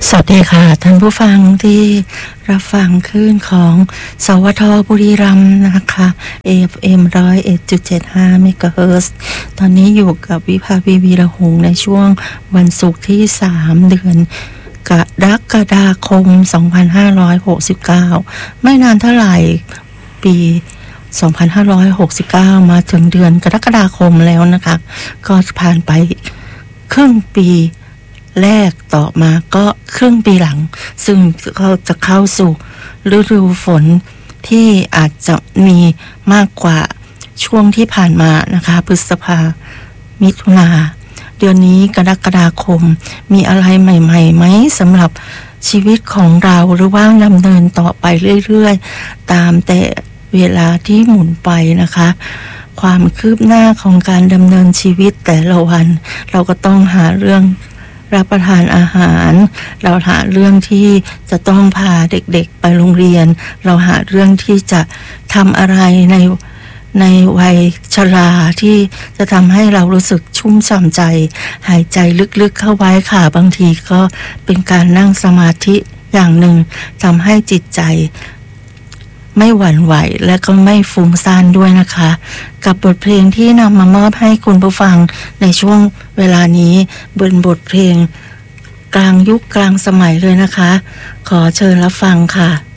สวัสดีค่ะท่านผู้ฟังที่รับฟังคลื่นของสวทบุรีรัมย์นะคะ AFM 101.75 เมกะเฮิรตซ์ตอนนี้อยู่กับวิภาวีวีระหงในช่วงวันศุกร์ที่3เดือนกรกฎาคม2569ไม่นานเท่าไหร่ปี2569มาถึงเดือนกรกฎาคมแล้วนะคะก็ผ่านไปครึ่งปีแรกต่อมาก็ครึ่งปีหลังซึ่งก็จะเข้าสู่ฤดูฝนที่อาจจะมีมากกว่าช่วงที่ผ่านมานะคะพฤษภามิถุนาเดือนนี้กรกฎาคมมีอะไรใหม่ๆไหมสำหรับชีวิตของเราหรือว่าดำเนินต่อไปเรื่อยๆตามแต่เวลาที่หมุนไปนะคะความคืบหน้าของการดำเนินชีวิตแต่ละวันเราก็ต้องหาเรื่องรับประทานอาหารเราหาเรื่องที่จะต้องพาเด็กๆไปโรงเรียนเราหาเรื่องที่จะทำอะไรในวัยชราที่จะทำให้เรารู้สึกชุ่มฉ่ำใจหายใจลึกๆเข้าไว้ค่ะบางทีก็เป็นการนั่งสมาธิอย่างหนึ่งทำให้จิตใจไม่หวั่นไหวและก็ไม่ฟุ้งซ่านด้วยนะคะกับบทเพลงที่นำมามอบให้คุณผู้ฟังในช่วงเวลานี้เป็นบทเพลงกลางยุคกลางสมัยเลยนะคะขอเชิญรับฟังค่ะ